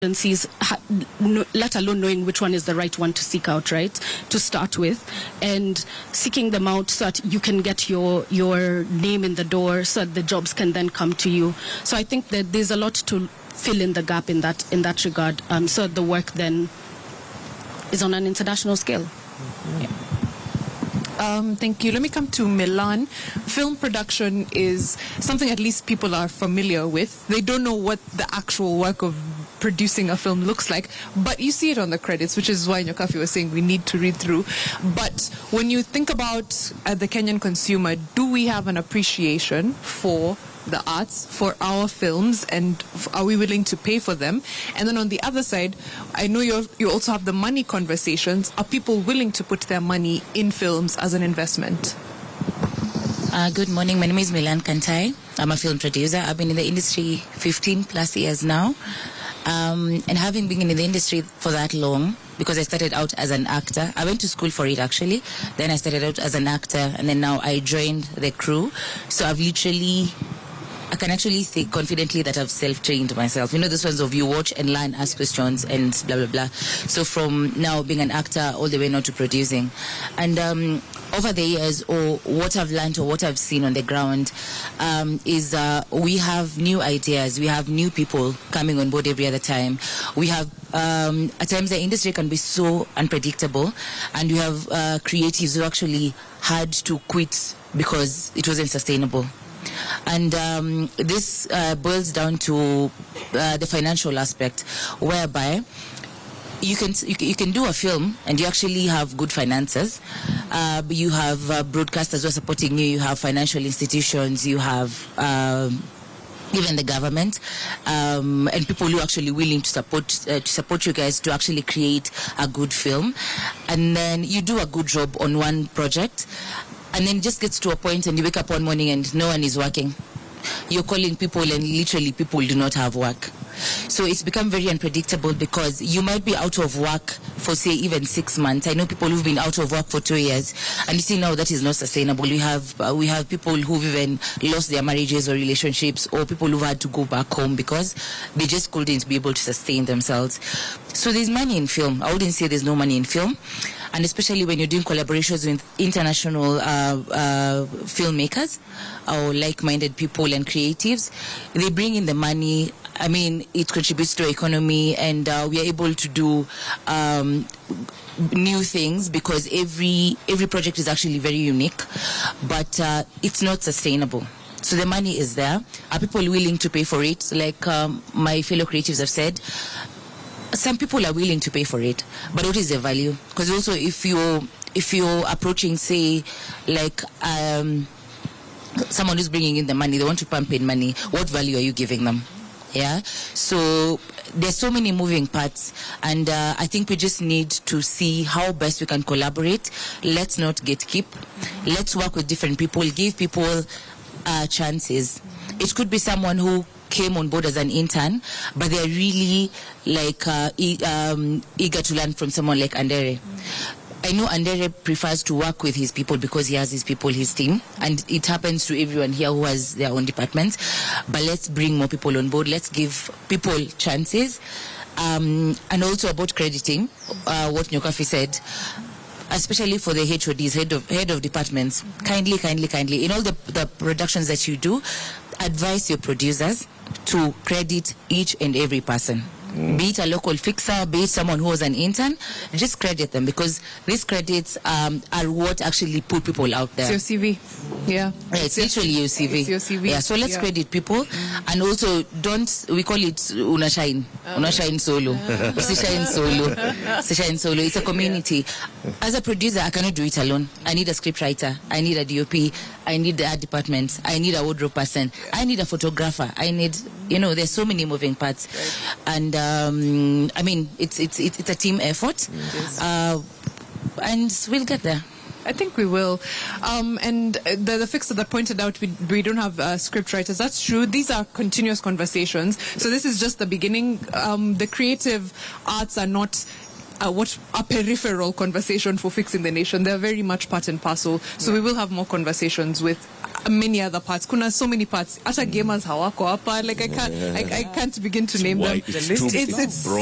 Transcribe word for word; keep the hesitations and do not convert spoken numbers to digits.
agencies, let alone knowing which one is the right one to seek out, right, to start with, and seeking them out so that you can get your your name in the door, so that the jobs can then come to you. So I think that there's a lot to fill in the gap in that in that regard. Um, so the work then is on an international scale. Yeah. Um, thank you. Let me come to Milan. Film production is something at least people are familiar with. They don't know what the actual work of producing a film looks like, but you see it on the credits, which is why Nyokafi was saying we need to read through. But when you think about uh, the Kenyan consumer, do we have an appreciation for the arts, for our films, and are we willing to pay for them? And then on the other side, I know you you also have the money conversations. Are people willing to put their money in films as an investment? Uh, good morning. My name is Milan Kantai. I'm a film producer. I've been in the industry fifteen plus years now. Um, and having been in the industry for that long, because I started out as an actor. I went to school for it, actually. Then I started out as an actor, and then now I joined the crew. So I've literally... I can actually say confidently that I've self-trained myself. You know, those ones of you watch and learn, ask questions, and blah, blah, blah. So from now being an actor all the way now to producing. And um, over the years, or what I've learned or what I've seen on the ground um, is uh, we have new ideas. We have new people coming on board every other time. We have, um, at times the industry can be so unpredictable, and we have uh, creatives who actually had to quit because it wasn't sustainable. And um, this uh, boils down to uh, the financial aspect, whereby you can you, you can do a film and you actually have good finances. Uh, you have uh, broadcasters who are supporting you. You have financial institutions. You have um, even the government, um, and people who are actually willing to support uh, to support you guys to actually create a good film. And then you do a good job on one project. And then it just gets to a point and you wake up one morning and no one is working. You're calling people and literally people do not have work. So it's become very unpredictable because you might be out of work for, say, even six months. I know people who've been out of work for two years, and you see now that is not sustainable. We have uh, we have people who've even lost their marriages or relationships, or people who've had to go back home because they just couldn't be able to sustain themselves. So there's money in film. I wouldn't say there's no money in film. And especially when you're doing collaborations with international uh, uh, filmmakers or like-minded people and creatives, they bring in the money. I mean, it contributes to our economy, and uh, we are able to do um, new things because every every project is actually very unique, but uh, it's not sustainable. So the money is there. Are people willing to pay for it? Like um, my fellow creatives have said, some people are willing to pay for it, but what is the value? Because also, if you're if you're approaching, say, like um, someone who's bringing in the money, they want to pump in money. What value are you giving them? Yeah. So there's so many moving parts, and uh, I think we just need to see how best we can collaborate. Let's not gatekeep. Let's work with different people. Give people uh, chances. It could be someone who came on board as an intern, but they're really like uh, e um, eager to learn from someone like Andere. I know Andere prefers to work with his people because he has his people, his team, and it happens to everyone here who has their own departments. But let's bring more people on board. Let's give people chances. Um, and also about crediting, uh, what Nyokafi said, especially for the H O Ds, head of, head of departments, kindly, kindly, kindly, in all the, the productions that you do, advise your producers to credit each and every person. Mm. Be it a local fixer, be it someone who was an intern, just credit them, because these credits um, are what actually put people out there. It's your C V. Yeah. yeah it's, it's literally your C V. It's your C V. Yeah, so let's yeah. credit people. Mm. And also, don't, we call it unashine. Oh. Unashine solo. Usishine solo. Usishine solo. It's a community. Yeah. As a producer, I cannot do it alone. I need a script writer. I need a D O P. I need the art department. I need a wardrobe person. Yeah. I need a photographer. I need, you know, there's so many moving parts. Right. And, Um, I mean, it's it's it's, it's a team effort, yes. uh, and we'll get there. I think we will. Um, and the, the fixer that pointed out we, we don't have uh, script writers. That's true. These are continuous conversations. So this is just the beginning. Um, the creative arts are not uh, what a peripheral conversation for fixing the nation. They're very much part and parcel. So yeah. we will have more conversations with many other parts. Kuna so many parts. Hata gamers hawako hapa. Like I can't, I, I can't begin to name them. It's, too It's, it's